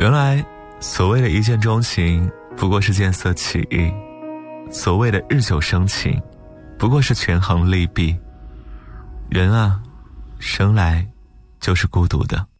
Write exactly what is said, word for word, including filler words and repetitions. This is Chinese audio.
原来所谓的一见钟情不过是见色起意，所谓的日久生情不过是权衡利弊。人啊，生来就是孤独的。